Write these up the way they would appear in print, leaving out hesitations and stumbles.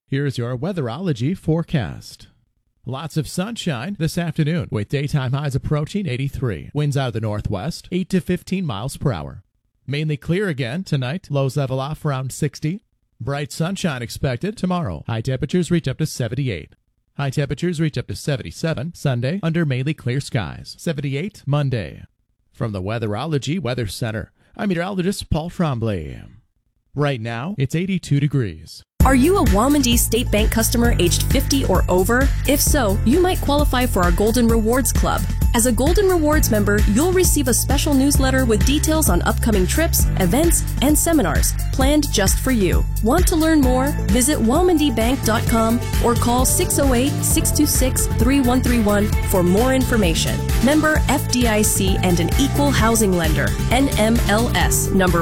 Here's your weatherology forecast. Lots of sunshine this afternoon with daytime highs approaching 83. Winds out of the northwest, 8 to 15 miles per hour. Mainly clear again tonight. Lows level off around 60. Bright sunshine expected tomorrow. High temperatures reach up to 78. High temperatures reach up to 77 Sunday under mainly clear skies. 78 Monday. From the Weatherology Weather Center, I'm meteorologist Paul Tremblay. Right now, it's 82 degrees. Are you a Womandee State Bank customer aged 50 or over? If so, you might qualify for our Golden Rewards Club. As a Golden Rewards member, you'll receive a special newsletter with details on upcoming trips, events, and seminars planned just for you. Want to learn more? Visit WomandeeBank.com or call 608-626-3131 for more information. Member FDIC and an equal housing lender. NMLS number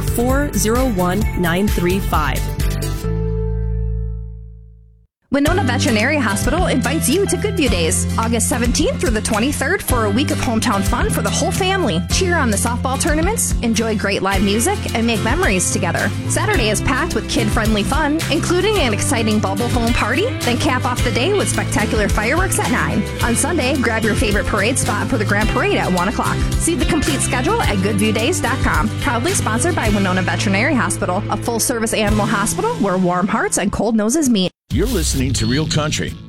401935. Winona Veterinary Hospital invites you to Goodview Days, August 17th through the 23rd for a week of hometown fun for the whole family. Cheer on the softball tournaments, enjoy great live music, and make memories together. Saturday is packed with kid-friendly fun, including an exciting bubble foam party, then cap off the day with spectacular fireworks at 9. On Sunday, grab your favorite parade spot for the Grand Parade at 1 o'clock. See the complete schedule at goodviewdays.com. Proudly sponsored by Winona Veterinary Hospital, a full-service animal hospital where warm hearts and cold noses meet. You're listening to Real Country